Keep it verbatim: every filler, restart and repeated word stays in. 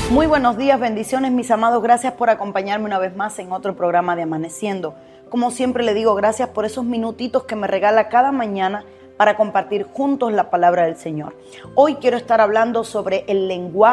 Muy buenos días, bendiciones mis amados, gracias por acompañarme una vez más en otro programa de Amaneciendo. Como siempre le digo, gracias por esos minutitos que me regala cada mañana para compartir juntos la palabra del Señor. Hoy quiero estar hablando sobre el lenguaje